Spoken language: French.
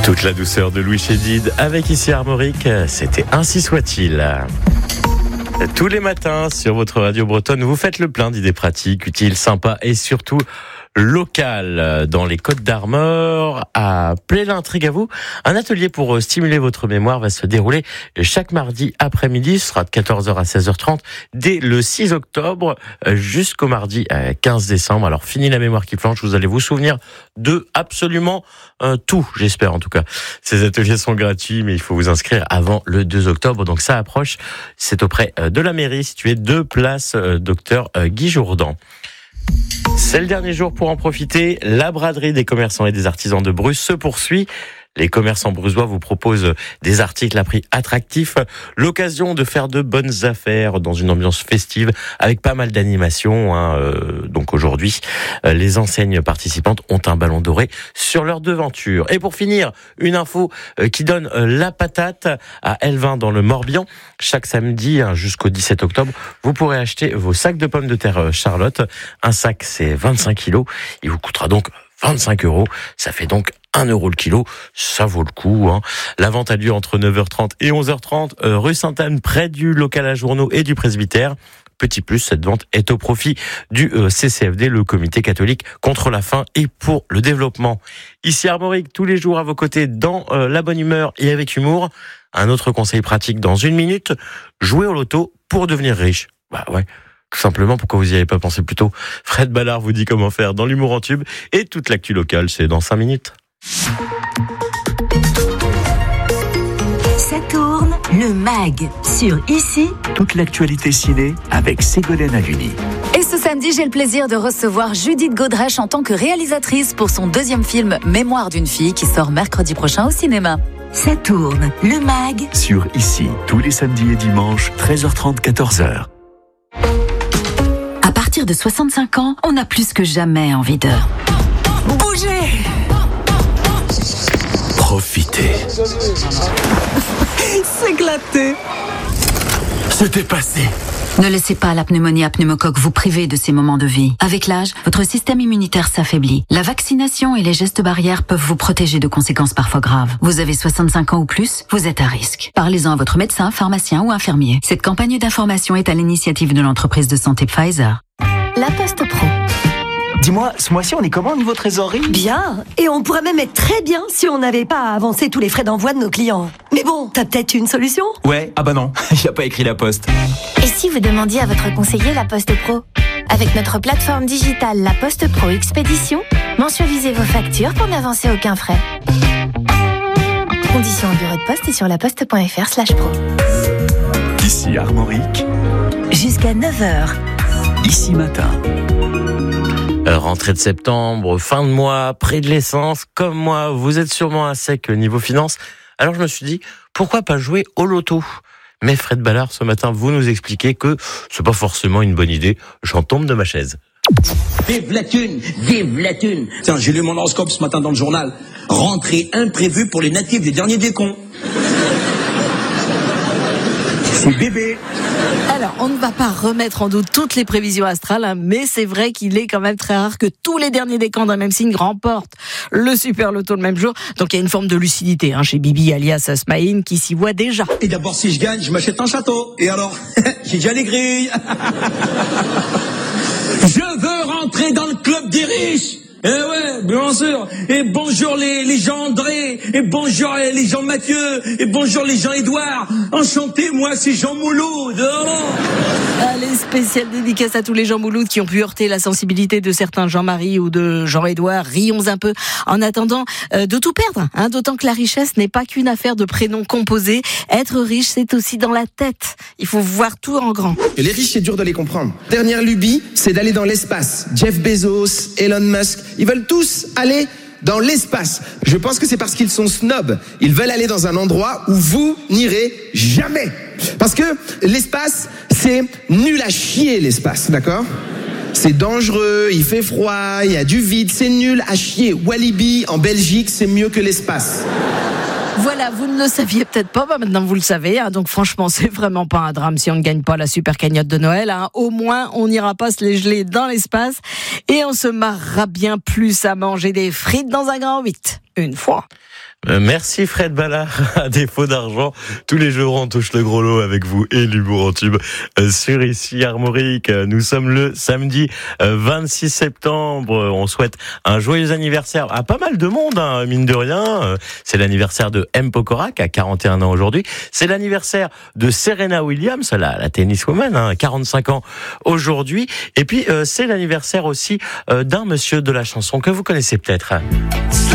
Toute la douceur de Louis Chédid avec ici Armorique, c'était Ainsi soit-il. Tous les matins sur votre radio bretonne, vous faites le plein d'idées pratiques, utiles, sympas et surtout locales. Dans les Côtes d'Armor, à Play-l'Intrigue-à-vous, un atelier pour stimuler votre mémoire va se dérouler chaque mardi après-midi. Ce sera de 14h à 16h30 dès le 6 octobre jusqu'au mardi 15 décembre. Alors fini la mémoire qui flanche, vous allez vous souvenir de absolument tout, j'espère en tout cas. Ces ateliers sont gratuits, mais il faut vous inscrire avant le 2 octobre. Donc ça approche, c'est auprès de la mairie située 2 place Docteur Guy Jourdan. C'est le dernier jour pour en profiter. La braderie des commerçants et des artisans de Bruce se poursuit. Les commerçants brusois vous proposent des articles à prix attractifs, l'occasion de faire de bonnes affaires dans une ambiance festive avec pas mal d'animations. Donc aujourd'hui, les enseignes participantes ont un ballon doré sur leur devanture. Et pour finir, une info qui donne la patate à Elvin dans le Morbihan. Chaque samedi jusqu'au 17 octobre, vous pourrez acheter vos sacs de pommes de terre Charlotte. Un sac, c'est 25 kilos. Il vous coûtera donc 25 €. Ça fait donc 1 € le kilo, ça vaut le coup. La vente a lieu entre 9h30 et 11h30, rue Sainte-Anne, près du local à journaux et du presbytère. Petit plus, cette vente est au profit du CCFD, le Comité catholique contre la faim et pour le développement. Ici Armorique, tous les jours à vos côtés dans la bonne humeur et avec humour. Un autre conseil pratique dans 1 minute, jouer au loto pour devenir riche. Bah ouais. Tout simplement, pourquoi vous n'y avez pas pensé plus tôt? Fred Ballard vous dit comment faire dans l'humour en tube. Et toute l'actu locale, c'est dans 5 minutes. Ça tourne, le MAG, sur Ici. Toute l'actualité ciné avec Ségolène Haluni. Et ce samedi, j'ai le plaisir de recevoir Judith Godrèche en tant que réalisatrice pour son 2e film Mémoire d'une fille qui sort mercredi prochain au cinéma. Ça tourne, le MAG. Sur Ici, tous les samedis et dimanches, 13h30, 14h. À partir de 65 ans, on a plus que jamais envie de bouger. Profitez. S'éclater. Se dépasser. Ne laissez pas la pneumonie à pneumocoque vous priver de ces moments de vie. Avec l'âge, votre système immunitaire s'affaiblit. La vaccination et les gestes barrières peuvent vous protéger de conséquences parfois graves. Vous avez 65 ans ou plus, vous êtes à risque. Parlez-en à votre médecin, pharmacien ou infirmier. Cette campagne d'information est à l'initiative de l'entreprise de santé Pfizer. La Poste Pro. Dis-moi, ce mois-ci, on est comment au niveau trésorerie ? Bien, et on pourrait même être très bien si on n'avait pas à avancer tous les frais d'envoi de nos clients. Mais bon, t'as peut-être une solution ? Ouais, ah bah non, il a pas écrit la poste. Et si vous demandiez à votre conseiller La Poste Pro ? Avec notre plateforme digitale La Poste Pro Expédition, mensualisez vos factures pour n'avancer aucun frais. Conditions en bureau de poste et sur laposte.fr/pro. Ici Armorique, Jusqu'à 9h. Ici matin. Rentrée de septembre, fin de mois, prix de l'essence, comme moi, vous êtes sûrement à sec niveau finance. Alors je me suis dit, pourquoi pas jouer au loto ? Mais Fred Ballard, ce matin, vous nous expliquez que c'est pas forcément une bonne idée. J'en tombe de ma chaise. Vive la thune, vive la thune. Tiens, j'ai lu mon horoscope ce matin dans le journal. Rentrée imprévue pour les natifs des derniers des cons. C'est bébé. Alors, on ne va pas remettre en doute toutes les prévisions astrales, mais c'est vrai qu'il est quand même très rare que tous les derniers décans d'un même signe remportent le super loto le même jour. Donc il y a une forme de lucidité chez Bibi alias Smaïn qui s'y voit déjà. Et d'abord, si je gagne, je m'achète un château. Et alors, j'ai déjà les grilles. Je veux rentrer dans le club des riches. Eh ouais, bien sûr. Et bonjour les Jean-André, et bonjour les Jean-Mathieu, et bonjour les Jean-Édouard. Enchanté, moi c'est Jean Mouloud. Allez, spéciale dédicace à tous les Jean Mouloud qui ont pu heurter la sensibilité de certains Jean-Marie ou de Jean-Édouard. Rions un peu en attendant de tout perdre. D'autant que la richesse n'est pas qu'une affaire de prénoms composés. Être riche, c'est aussi dans la tête. Il faut voir tout en grand. Et les riches, c'est dur de les comprendre. Dernière lubie, c'est d'aller dans l'espace. Jeff Bezos, Elon Musk, ils veulent tous aller dans l'espace. Je pense que c'est parce qu'ils sont snobs. Ils veulent aller dans un endroit où vous n'irez jamais. Parce que l'espace, c'est nul à chier, l'espace, d'accord ? C'est dangereux, il fait froid, il y a du vide, c'est nul à chier. Walibi, en Belgique, c'est mieux que l'espace. Voilà, vous ne le saviez peut-être pas, maintenant vous le savez. Donc franchement, c'est vraiment pas un drame si on ne gagne pas la super cagnotte de Noël. Au moins, on n'ira pas se les geler dans l'espace et on se marrera bien plus à manger des frites dans un grand 8. une fois. Merci Fred Ballard. À défaut d'argent, tous les jours on touche le gros lot avec vous et l'humour en tube sur Ici Armorique. Nous sommes le samedi 26 septembre. On souhaite un joyeux anniversaire à pas mal de monde, hein, mine de rien. C'est l'anniversaire de M. Pokora qui a 41 ans aujourd'hui. C'est l'anniversaire de Serena Williams, la tenniswoman, hein, 45 ans aujourd'hui. Et puis c'est l'anniversaire aussi d'un monsieur de la chanson que vous connaissez peut-être.